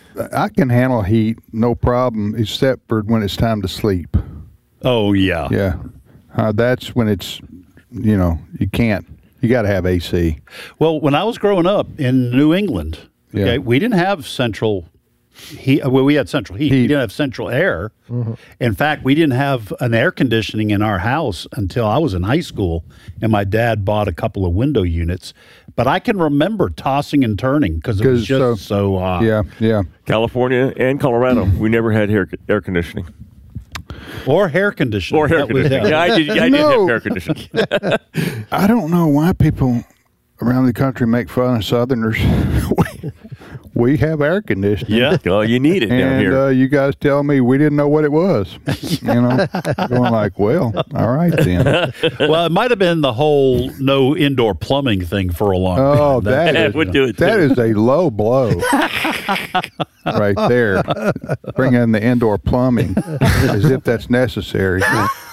I can handle heat, no problem, except for when it's time to sleep. Oh, yeah. Yeah. That's when it's, you can't. You got to have AC. Well, when I was growing up in New England, okay, we didn't have central heat. Well, we had central heat. We didn't have central air. Mm-hmm. In fact, we didn't have an air conditioning in our house until I was in high school, and my dad bought a couple of window units. But I can remember tossing and turning because it was just so hot. Yeah. California and Colorado, we never had air conditioning. Or hair conditioning. Yeah, I did have hair conditioning. I don't know why people around the country make fun of Southerners. We have air conditioning. Yeah, well, you need it down here. You guys tell me we didn't know what it was. Going like, well, all right then. Well, it might have been the whole no indoor plumbing thing for a long time. Oh, that would do it. That is a low blow, right there. Bring in the indoor plumbing as if that's necessary.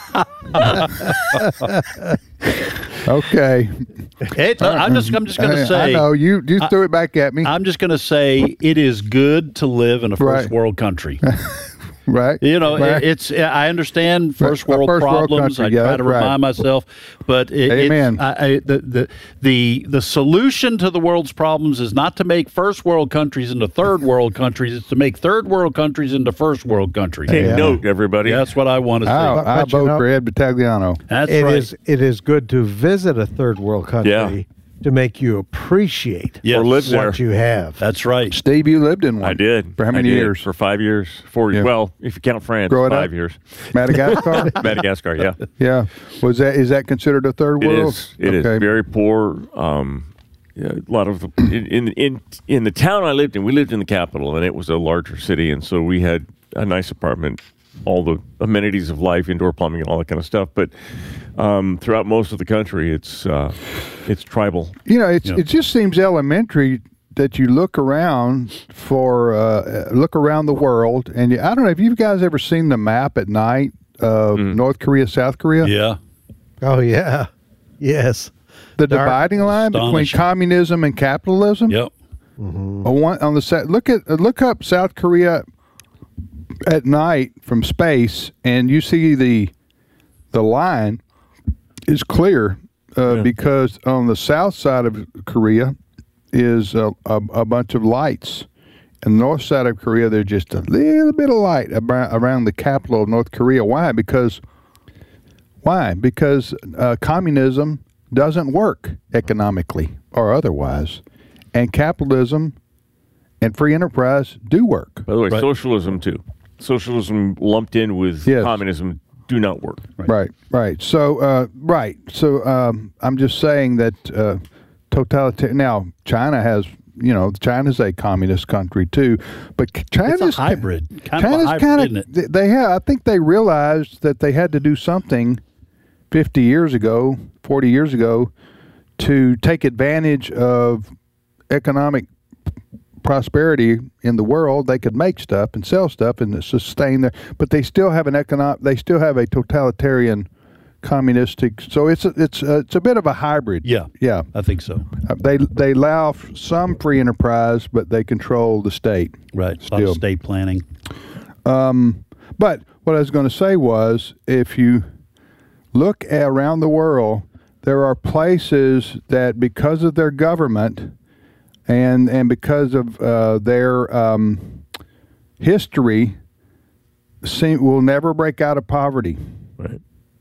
Okay. I'm just going to say. I know you threw it back at me. I'm just going to say it is good to live in a first world country. Right. It's. I understand first world problems. I try to remind myself, but Amen. The solution to the world's problems is not to make first world countries into third world countries. It's to make third world countries into first world countries. Take note, everybody. That's what I want to say. I vote for Ed Battagliano. That's right. It is good to visit a third world country. To make you appreciate or live what you have. That's right. Steve, you lived in one. I did. For how many years? For 5 years. 4 years. Well, if you count France, 5 years. Madagascar? Madagascar, yeah. Yeah. Is that considered a third world? It is very poor. A lot of in the town I lived in, we lived in the capital, and it was a larger city, and so we had a nice apartment, all the amenities of life, indoor plumbing, and all that kind of stuff. But throughout most of the country, it's tribal. It just seems elementary that you look around the world, and I don't know if you guys ever seen the map at night of North Korea, South Korea. Yeah. Oh yeah. Yes. The dividing line between communism and capitalism. Yep. Mm-hmm. On the look up South Korea at night from space, and you see the line is clear because on the south side of Korea is a bunch of lights, and the north side of Korea there's just a little bit of light around the capital of North Korea. Why? Because communism doesn't work economically or otherwise, and capitalism and free enterprise do work. By the way, socialism too. Socialism lumped in with communism do not work. Right. So, I'm just saying that totalitarian. Now, China has, China's a communist country too, but China's a hybrid. China's kind of. They have. I think they realized that they had to do something 50 years ago, 40 years ago, to take advantage of economic prosperity in the world. They could make stuff and sell stuff and sustain their, but they still have they still have a totalitarian communistic, so it's a bit of a hybrid. Yeah, I think so. They allow some free enterprise, but they control the state. Right, a lot of state planning. But what I was going to say was, if you look around the world, there are places that because of their government and because of their history, will never break out of poverty. Right.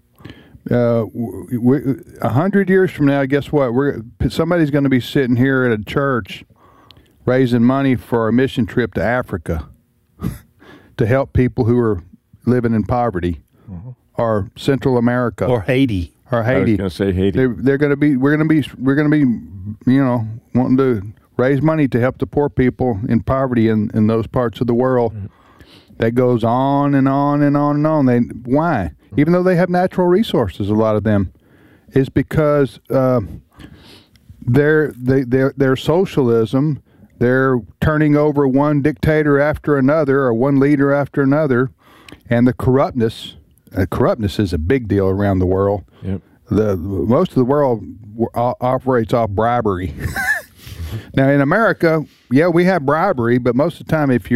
100 years from now, guess what? Somebody's going to be sitting here at a church raising money for a mission trip to Africa to help people who are living in poverty, or Central America, or Haiti. I was going to say Haiti. We're going to be, wanting to raise money to help the poor people in poverty in those parts of the world. That goes on and on and on and on. Why? Even though they have natural resources, a lot of them, is because their socialism, they're turning over one dictator after another or one leader after another, and the corruptness. Corruptness is a big deal around the world. Yep. Most of the world operates off bribery. Now, in America, we have bribery, but most of the time, if you